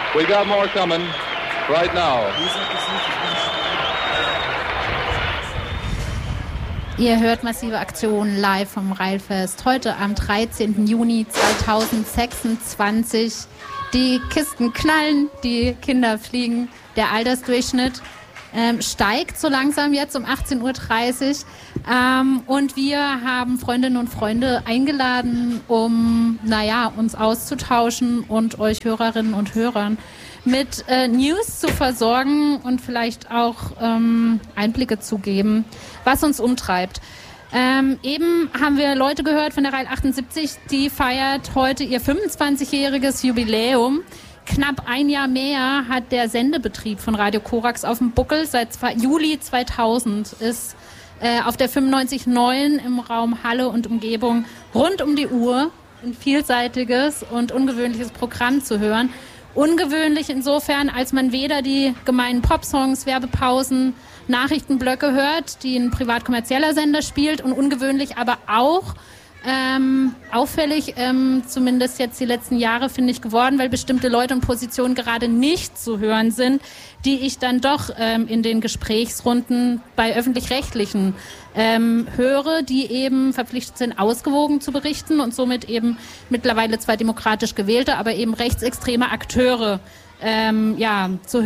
We got more coming right now. Ihr hört Massive Aktion live vom Rheinfest. Heute am 13. Juni 2026. Die Kisten knallen, die Kinder fliegen. Der Altersdurchschnitt steigt so langsam jetzt um 18.30 Uhr. Und wir haben Freundinnen und Freunde eingeladen, um uns auszutauschen und euch Hörerinnen und Hörern mit News zu versorgen und vielleicht auch Einblicke zu geben, was uns umtreibt. Eben haben wir Leute gehört von der Rail 78, die feiert heute ihr 25-jähriges Jubiläum. Knapp ein Jahr mehr hat der Sendebetrieb von Radio Korax auf dem Buckel. Seit Juli 2000 ist auf der 95.9 im Raum Halle und Umgebung rund um die Uhr ein vielseitiges und ungewöhnliches Programm zu hören. Ungewöhnlich insofern, als man weder die gemeinen Popsongs, Werbepausen, Nachrichtenblöcke hört, die ein privat-kommerzieller Sender spielt, und ungewöhnlich aber auch auffällig, zumindest jetzt die letzten Jahre, finde ich, geworden, weil bestimmte Leute und Positionen gerade nicht zu hören sind, die ich dann doch in den Gesprächsrunden bei Öffentlich-Rechtlichen höre, die eben verpflichtet sind, ausgewogen zu berichten und somit eben mittlerweile zwar demokratisch gewählte, aber eben rechtsextreme Akteure zu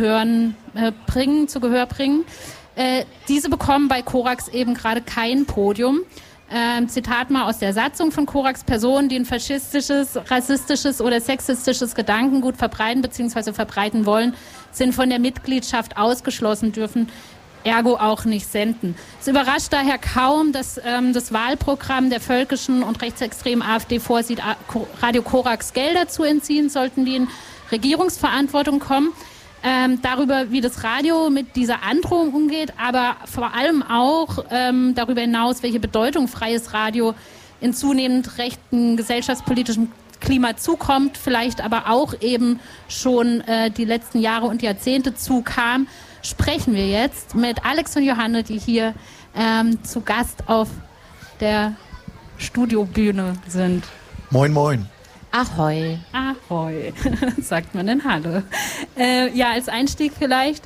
Gehör bringen. Diese bekommen bei Korax eben gerade kein Podium. Zitat mal aus der Satzung von Korax: Personen, die ein faschistisches, rassistisches oder sexistisches Gedankengut verbreiten bzw. verbreiten wollen, sind von der Mitgliedschaft ausgeschlossen, dürfen ergo auch nicht senden. Es überrascht daher kaum, dass das Wahlprogramm der völkischen und rechtsextremen AfD vorsieht, Radio Korax Gelder zu entziehen, sollten die in Regierungsverantwortung kommen. Darüber, wie das Radio mit dieser Androhung umgeht, aber vor allem auch darüber hinaus, welche Bedeutung freies Radio in zunehmend rechten gesellschaftspolitischem Klima zukommt, vielleicht aber auch eben schon die letzten Jahre und Jahrzehnte zukam, sprechen wir jetzt mit Alex und Johanne, die hier zu Gast auf der Studiobühne sind. Moin, moin. Ahoi. Ahoi, sagt man in Halle. Als Einstieg vielleicht,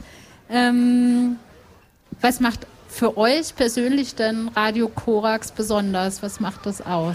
was macht für euch persönlich denn Radio Korax besonders? Was macht das aus?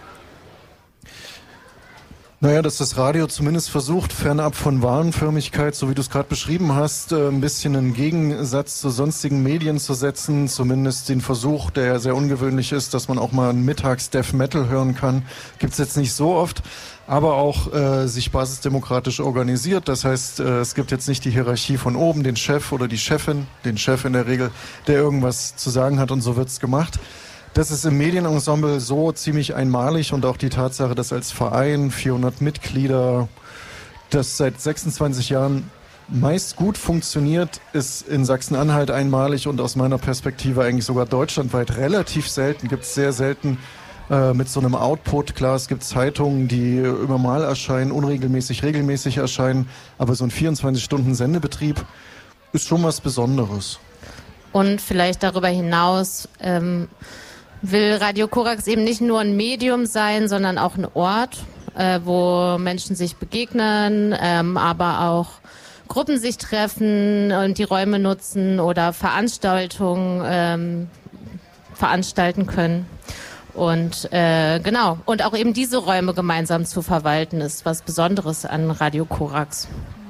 Naja, dass das Radio zumindest versucht, fernab von Wahnförmigkeit, so wie du es gerade beschrieben hast, ein bisschen einen Gegensatz zu sonstigen Medien zu setzen. Zumindest den Versuch, der ja sehr ungewöhnlich ist, dass man auch mal einen Mittags-Death Metal hören kann. Gibt's jetzt nicht so oft, aber auch sich basisdemokratisch organisiert. Das heißt, es gibt jetzt nicht die Hierarchie von oben, den Chef oder die Chefin, den Chef in der Regel, der irgendwas zu sagen hat, und so wird's gemacht. Das ist im Medienensemble so ziemlich einmalig, und auch die Tatsache, dass als Verein 400 Mitglieder das seit 26 Jahren meist gut funktioniert, ist in Sachsen-Anhalt einmalig und aus meiner Perspektive eigentlich sogar deutschlandweit relativ selten. Gibt es sehr selten mit so einem Output. Klar, es gibt Zeitungen, die immer mal erscheinen, unregelmäßig, regelmäßig erscheinen, aber so ein 24-Stunden-Sendebetrieb ist schon was Besonderes. Und vielleicht darüber hinaus will Radio Korax eben nicht nur ein Medium sein, sondern auch ein Ort, wo Menschen sich begegnen, aber auch Gruppen sich treffen und die Räume nutzen oder Veranstaltungen veranstalten können. Und und auch eben diese Räume gemeinsam zu verwalten, ist was Besonderes an Radio Korax.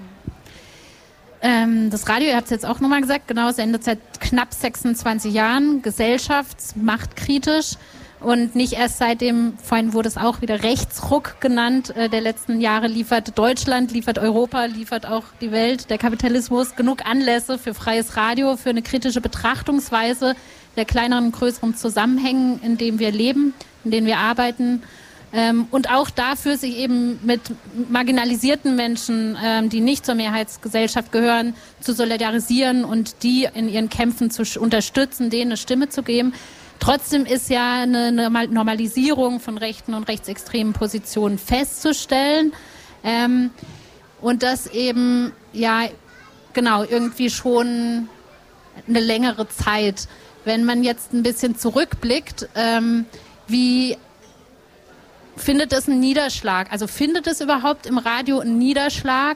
Das Radio, ihr habt es jetzt auch nochmal gesagt, genau, sendet seit knapp 26 Jahren, gesellschaftsmachtkritisch und nicht erst seitdem, vorhin wurde es auch wieder Rechtsruck genannt, der letzten Jahre liefert Deutschland, liefert Europa, liefert auch die Welt, der Kapitalismus genug Anlässe für freies Radio, für eine kritische Betrachtungsweise der kleineren und größeren Zusammenhängen, in denen wir leben, in denen wir arbeiten. Und auch dafür, sich eben mit marginalisierten Menschen, die nicht zur Mehrheitsgesellschaft gehören, zu solidarisieren und die in ihren Kämpfen zu unterstützen, denen eine Stimme zu geben. Trotzdem ist ja eine Normalisierung von rechten und rechtsextremen Positionen festzustellen. Und das eben, irgendwie schon eine längere Zeit. Wenn man jetzt ein bisschen zurückblickt, wie findet es einen Niederschlag? Also findet es überhaupt im Radio einen Niederschlag?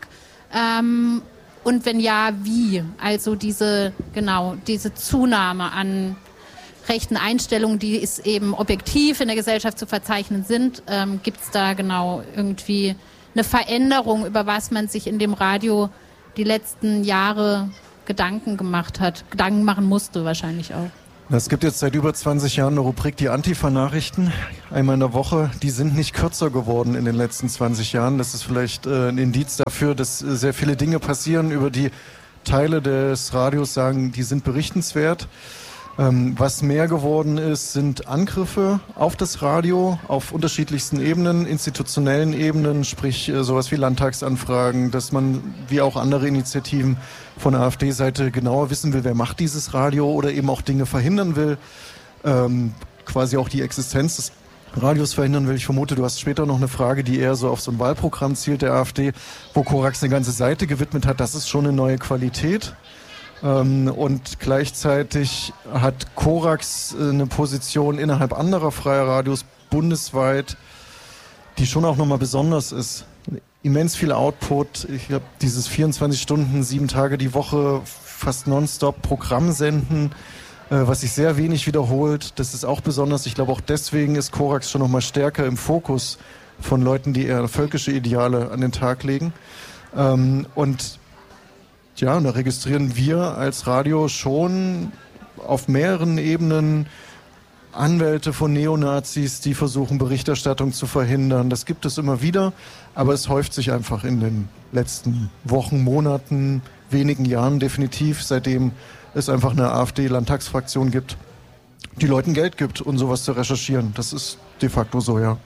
Und wenn ja, wie? Also diese Zunahme an rechten Einstellungen, die es eben objektiv in der Gesellschaft zu verzeichnen sind, gibt es da genau irgendwie eine Veränderung, über was man sich in dem Radio die letzten Jahre Gedanken machen musste wahrscheinlich auch. Es gibt jetzt seit über 20 Jahren eine Rubrik, die Antifa-Nachrichten, einmal in der Woche. Die sind nicht kürzer geworden in den letzten 20 Jahren. Das ist vielleicht ein Indiz dafür, dass sehr viele Dinge passieren, über die Teile des Radios sagen, die sind berichtenswert. Was mehr geworden ist, sind Angriffe auf das Radio auf unterschiedlichsten Ebenen, institutionellen Ebenen, sprich sowas wie Landtagsanfragen, dass man wie auch andere Initiativen von der AfD-Seite genauer wissen will, wer macht dieses Radio oder eben auch Dinge verhindern will, quasi auch die Existenz des Radios verhindern will. Ich vermute, du hast später noch eine Frage, die eher so auf so ein Wahlprogramm zielt der AfD, wo Korax eine ganze Seite gewidmet hat. Das ist schon eine neue Qualität. Und gleichzeitig hat Korax eine Position innerhalb anderer freier Radios bundesweit, die schon auch nochmal besonders ist. Immens viel Output. Ich habe dieses 24 Stunden, 7 Tage die Woche, fast nonstop Programm senden, was sich sehr wenig wiederholt. Das ist auch besonders. Ich glaube, auch deswegen ist Korax schon nochmal stärker im Fokus von Leuten, die eher völkische Ideale an den Tag legen. Und da registrieren wir als Radio schon auf mehreren Ebenen Anwälte von Neonazis, die versuchen, Berichterstattung zu verhindern. Das gibt es immer wieder, aber es häuft sich einfach in den letzten Wochen, Monaten, wenigen Jahren definitiv, seitdem es einfach eine AfD-Landtagsfraktion gibt, die Leuten Geld gibt, um sowas zu recherchieren. Das ist de facto so, ja.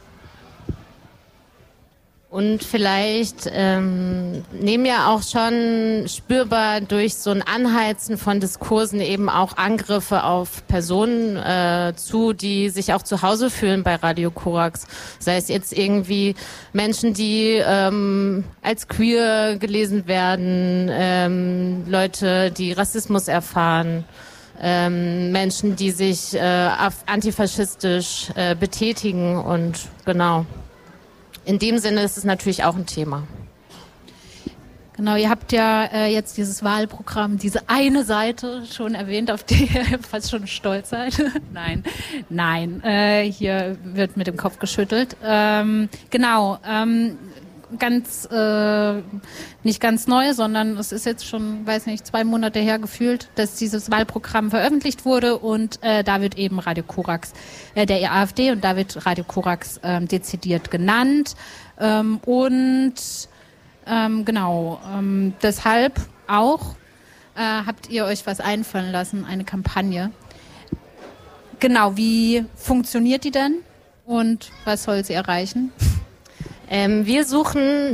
Und vielleicht nehmen ja auch schon spürbar durch so ein Anheizen von Diskursen eben auch Angriffe auf Personen zu, die sich auch zu Hause fühlen bei Radio Korax. Sei es jetzt irgendwie Menschen, die als queer gelesen werden, Leute, die Rassismus erfahren, Menschen, die sich antifaschistisch betätigen und genau. In dem Sinne ist es natürlich auch ein Thema. Genau, ihr habt ja jetzt dieses Wahlprogramm, diese eine Seite schon erwähnt, auf die ihr fast schon stolz seid. Nein, hier wird mit dem Kopf geschüttelt. Nicht ganz neu, sondern es ist jetzt schon, 2 Monate her gefühlt, dass dieses Wahlprogramm veröffentlicht wurde und da wird eben Radio Korax, der AfD, und da wird Radio Korax dezidiert genannt deshalb auch habt ihr euch was einfallen lassen, eine Kampagne. Genau, wie funktioniert die denn und was soll sie erreichen? Wir suchen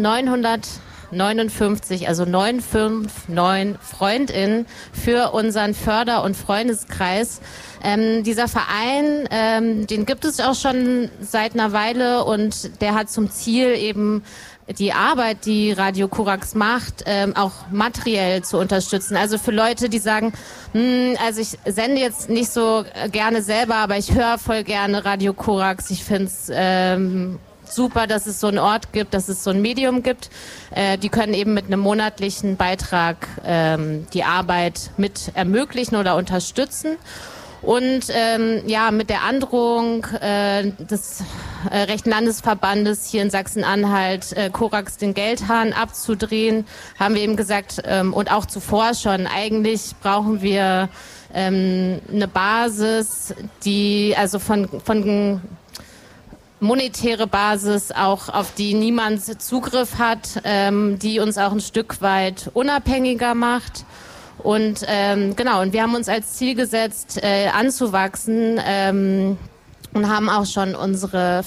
959, also 959 FreundInnen für unseren Förder- und Freundeskreis. Dieser Verein, den gibt es auch schon seit einer Weile und der hat zum Ziel eben die Arbeit, die Radio Korax macht, auch materiell zu unterstützen. Also für Leute, die sagen, also ich sende jetzt nicht so gerne selber, aber ich höre voll gerne Radio Korax. Ich finde es super, dass es so einen Ort gibt, dass es so ein Medium gibt. Die können eben mit einem monatlichen Beitrag die Arbeit mit ermöglichen oder unterstützen. Und mit der Androhung des rechten Landesverbandes hier in Sachsen-Anhalt, Korax den Geldhahn abzudrehen, haben wir eben gesagt, und auch zuvor schon, eigentlich brauchen wir eine Basis, die also von monetäre Basis, auch auf die niemand Zugriff hat, die uns auch ein Stück weit unabhängiger macht. Und und wir haben uns als Ziel gesetzt, anzuwachsen und haben auch schon unsere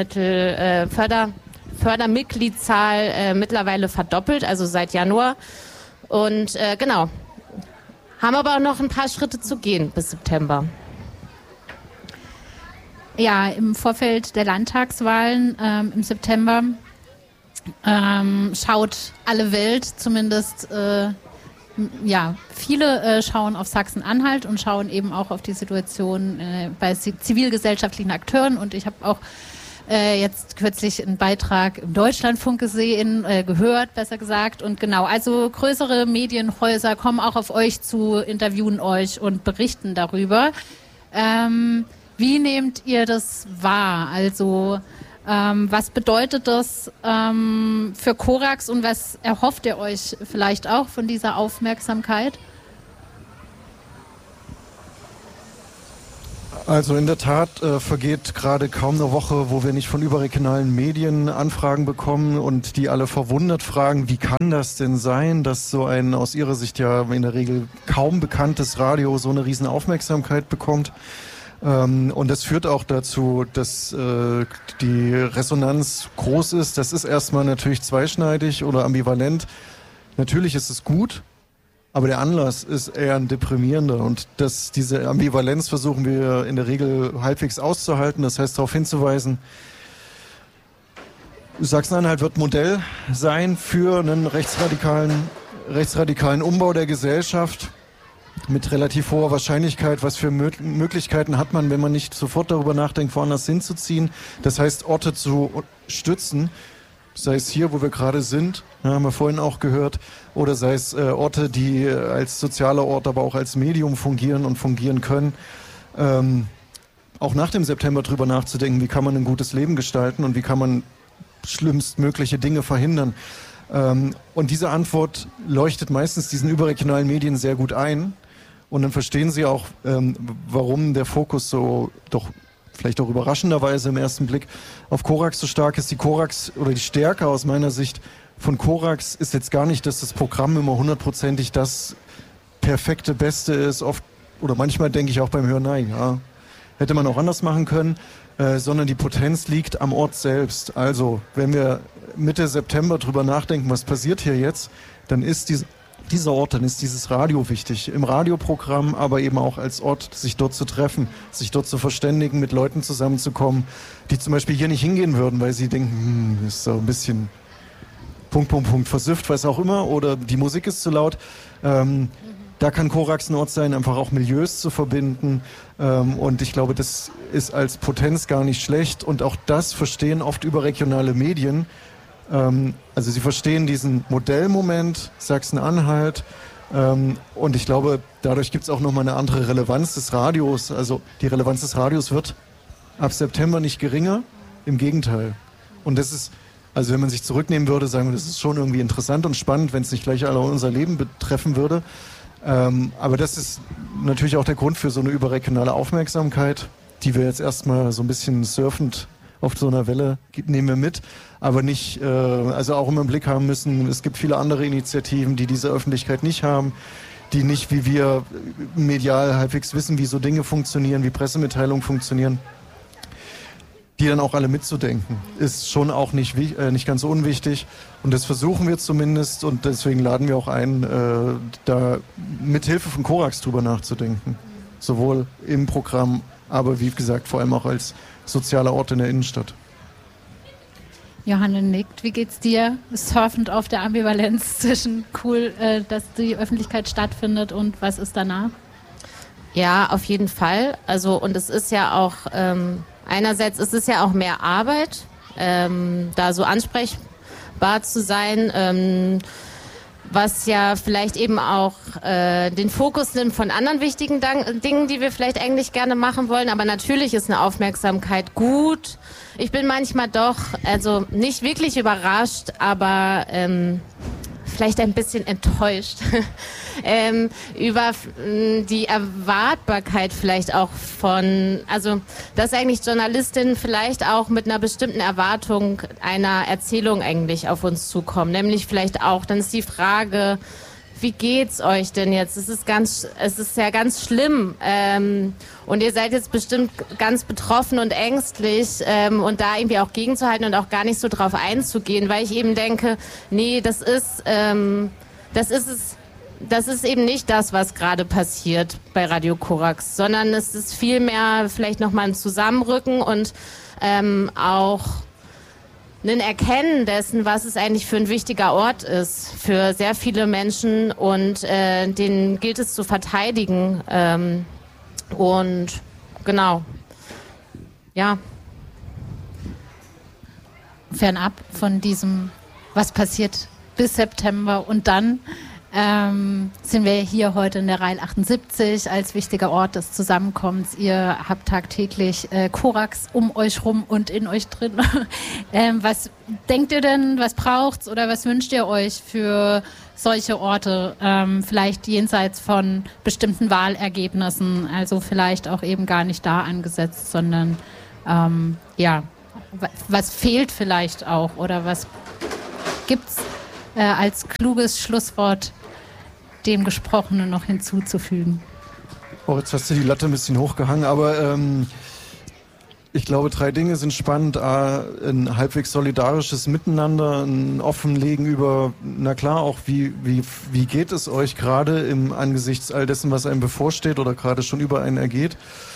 Fördermitgliedzahl mittlerweile verdoppelt, also seit Januar. Und haben aber auch noch ein paar Schritte zu gehen bis September. Ja, im Vorfeld der Landtagswahlen im September schaut alle Welt zumindest viele schauen auf Sachsen-Anhalt und schauen eben auch auf die Situation bei zivilgesellschaftlichen Akteuren. Und ich habe auch jetzt kürzlich einen Beitrag im Deutschlandfunk gesehen, gehört, besser gesagt. Und genau, also größere Medienhäuser kommen auch auf euch zu, interviewen euch und berichten darüber. Wie nehmt ihr das wahr? Also was bedeutet das für Korax und was erhofft ihr euch vielleicht auch von dieser Aufmerksamkeit? Also in der Tat vergeht gerade kaum eine Woche, wo wir nicht von überregionalen Medien Anfragen bekommen und die alle verwundert fragen, wie kann das denn sein, dass so ein aus ihrer Sicht ja in der Regel kaum bekanntes Radio so eine riesen Aufmerksamkeit bekommt. Und das führt auch dazu, dass die Resonanz groß ist. Das ist erstmal natürlich zweischneidig oder ambivalent. Natürlich ist es gut, aber der Anlass ist eher ein deprimierender. Und diese Ambivalenz versuchen wir in der Regel halbwegs auszuhalten. Das heißt, darauf hinzuweisen, Sachsen-Anhalt wird Modell sein für einen rechtsradikalen Umbau der Gesellschaft. Mit relativ hoher Wahrscheinlichkeit, was für Möglichkeiten hat man, wenn man nicht sofort darüber nachdenkt, woanders hinzuziehen. Das heißt, Orte zu stützen, sei es hier, wo wir gerade sind, haben wir vorhin auch gehört, oder sei es Orte, die als sozialer Ort, aber auch als Medium fungieren und fungieren können. Auch nach dem September drüber nachzudenken, wie kann man ein gutes Leben gestalten und wie kann man schlimmstmögliche Dinge verhindern. Und diese Antwort leuchtet meistens diesen überregionalen Medien sehr gut ein. Und dann verstehen sie auch, warum der Fokus so doch vielleicht auch überraschenderweise im ersten Blick auf Korax so stark ist. Die Korax oder die Stärke aus meiner Sicht von Korax ist jetzt gar nicht, dass das Programm immer hundertprozentig das perfekte Beste ist. Oft oder manchmal denke ich auch beim Hören, nein, ja, hätte man auch anders machen können, sondern die Potenz liegt am Ort selbst. Also wenn wir Mitte September drüber nachdenken, was passiert hier jetzt, dann ist dieser Ort, dann ist dieses Radio wichtig. Im Radioprogramm, aber eben auch als Ort, sich dort zu treffen, sich dort zu verständigen, mit Leuten zusammenzukommen, die zum Beispiel hier nicht hingehen würden, weil sie denken, ist so ein bisschen versifft, was auch immer, oder die Musik ist zu laut. Da kann Korax ein Ort sein, einfach auch Milieus zu verbinden. Und ich glaube, das ist als Potenz gar nicht schlecht. Und auch das verstehen oft überregionale Medien. Also sie verstehen diesen Modellmoment Sachsen-Anhalt. Und ich glaube, dadurch gibt es auch nochmal eine andere Relevanz des Radios. Also die Relevanz des Radios wird ab September nicht geringer. Im Gegenteil. Und das ist, also wenn man sich zurücknehmen würde, sagen wir, das ist schon irgendwie interessant und spannend, wenn es nicht gleich alle unser Leben betreffen würde. Aber das ist natürlich auch der Grund für so eine überregionale Aufmerksamkeit, die wir jetzt erstmal so ein bisschen surfend auf so einer Welle nehmen wir mit, aber nicht, also auch immer im Blick haben müssen, es gibt viele andere Initiativen, die diese Öffentlichkeit nicht haben, die nicht wie wir medial halbwegs wissen, wie so Dinge funktionieren, wie Pressemitteilungen funktionieren, die dann auch alle mitzudenken, ist schon auch nicht ganz so unwichtig. Und das versuchen wir zumindest und deswegen laden wir auch ein, da mit Hilfe von Korax drüber nachzudenken. Sowohl im Programm, aber wie gesagt, vor allem auch als sozialer Ort in der Innenstadt. Johanne nickt. Wie geht's dir? Surfend auf der Ambivalenz zwischen cool, dass die Öffentlichkeit stattfindet und was ist danach? Ja, auf jeden Fall. Also und es ist ja auch einerseits ist es ja auch mehr Arbeit, da so ansprechbar zu sein, was ja vielleicht eben auch den Fokus nimmt von anderen wichtigen Dingen, die wir vielleicht eigentlich gerne machen wollen. Aber natürlich ist eine Aufmerksamkeit gut. Ich bin manchmal doch, also nicht wirklich überrascht, aber vielleicht ein bisschen enttäuscht über die Erwartbarkeit vielleicht auch also dass eigentlich Journalistinnen vielleicht auch mit einer bestimmten Erwartung einer Erzählung eigentlich auf uns zukommen, nämlich vielleicht auch, dann ist die Frage, wie geht's euch denn jetzt? Es ist ja ganz schlimm und ihr seid jetzt bestimmt ganz betroffen und ängstlich und da irgendwie auch gegenzuhalten und auch gar nicht so drauf einzugehen, weil ich eben denke, nee, das ist eben nicht das, was gerade passiert bei Radio Korax, sondern es ist vielmehr vielleicht nochmal ein Zusammenrücken und auch ein Erkennen dessen, was es eigentlich für ein wichtiger Ort ist für sehr viele Menschen und den gilt es zu verteidigen. Und genau, ja. fernab von diesem, was passiert bis September und dann sind wir hier heute in der Rail 78 als wichtiger Ort des Zusammenkommens. Ihr habt tagtäglich Korax um euch rum und in euch drin. Was denkt ihr denn, was braucht's oder was wünscht ihr euch für solche Orte? Vielleicht jenseits von bestimmten Wahlergebnissen, also vielleicht auch eben gar nicht da angesetzt, sondern was fehlt vielleicht auch oder was gibt's als kluges Schlusswort dem Gesprochenen noch hinzuzufügen? Oh, jetzt hast du die Latte ein bisschen hochgehangen, aber ich glaube, 3 Dinge sind spannend. A, ein halbwegs solidarisches Miteinander, ein Offenlegen über, na klar, auch wie geht es euch gerade im angesichts all dessen, was einem bevorsteht oder gerade schon über einen ergeht.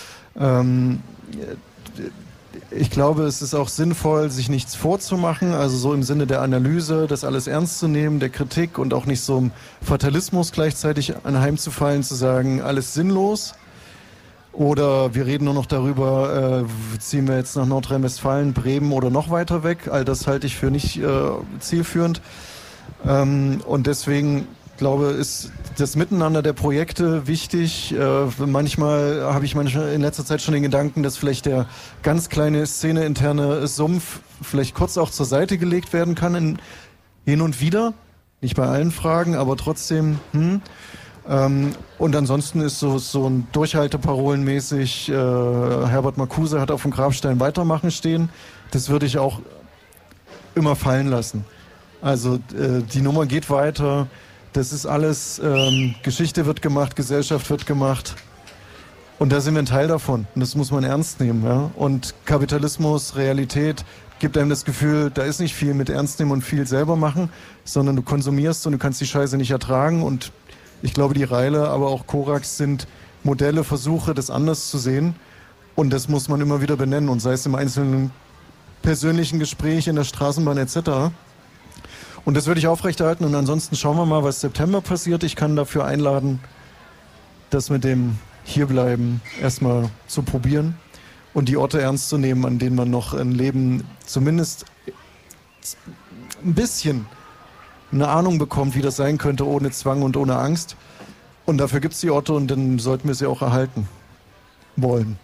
Ich glaube, es ist auch sinnvoll, sich nichts vorzumachen, also so im Sinne der Analyse, das alles ernst zu nehmen, der Kritik und auch nicht so im Fatalismus gleichzeitig anheimzufallen, zu sagen, alles sinnlos. Oder wir reden nur noch darüber, ziehen wir jetzt nach Nordrhein-Westfalen, Bremen oder noch weiter weg. All das halte ich für nicht zielführend. Und deswegen glaube, ist das Miteinander der Projekte wichtig. Manchmal habe ich in letzter Zeit schon den Gedanken, dass vielleicht der ganz kleine Szene-interne Sumpf vielleicht kurz auch zur Seite gelegt werden kann, hin und wieder. Nicht bei allen Fragen, aber trotzdem. Und ansonsten ist so ein Durchhalteparolenmäßig, Herbert Marcuse hat auf dem Grabstein weitermachen stehen. Das würde ich auch immer fallen lassen. Also die Nummer geht weiter. Das ist alles, Geschichte wird gemacht, Gesellschaft wird gemacht. Und da sind wir ein Teil davon. Und das muss man ernst nehmen. Ja? Und Kapitalismus, Realität gibt einem das Gefühl, da ist nicht viel mit ernst nehmen und viel selber machen, sondern du konsumierst und du kannst die Scheiße nicht ertragen. Und ich glaube, die Reile, aber auch Korax sind Modelle, Versuche, das anders zu sehen. Und das muss man immer wieder benennen. Und sei es im einzelnen persönlichen Gespräch, in der Straßenbahn etc., und das würde ich aufrechterhalten und ansonsten schauen wir mal, was September passiert. Ich kann dafür einladen, das mit dem Hierbleiben erstmal zu probieren und die Orte ernst zu nehmen, an denen man noch ein Leben zumindest ein bisschen eine Ahnung bekommt, wie das sein könnte, ohne Zwang und ohne Angst. Und dafür gibt es die Orte und dann sollten wir sie auch erhalten wollen.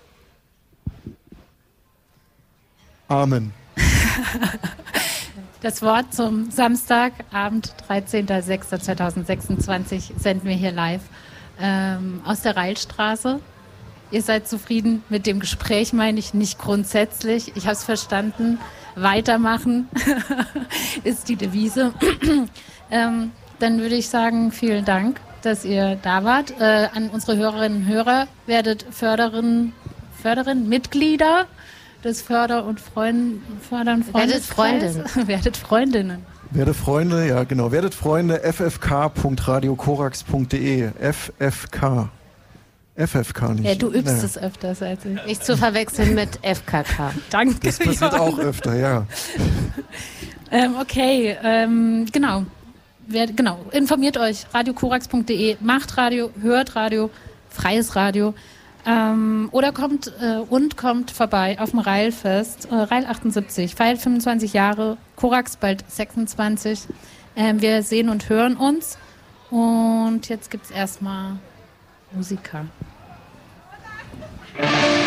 Amen. Das Wort zum Samstagabend, 13.06.2026, senden wir hier live aus der Reilstraße. Ihr seid zufrieden mit dem Gespräch, meine ich, nicht grundsätzlich. Ich habe es verstanden. Weitermachen ist die Devise. Dann würde ich sagen, vielen Dank, dass ihr da wart. An unsere Hörerinnen und Hörer, werdet Mitglieder des Werdet Freundinnen. Werdet Freundinnen. Werdet Freunde, ja genau. Werdet Freunde, ffk.radiokorax.de. FFK. FFK nicht. Ja, du übst es öfters als ich. Nicht zu verwechseln mit FKK. Danke. Das passiert auch öfter, ja. Okay, genau. Informiert euch. radiokorax.de. Macht Radio, hört Radio, freies Radio. Oder kommt vorbei auf dem Railfest. Rail 78, feiert 25 Jahre, Korax bald 26. Wir sehen und hören uns. Und jetzt gibt's erstmal Musiker.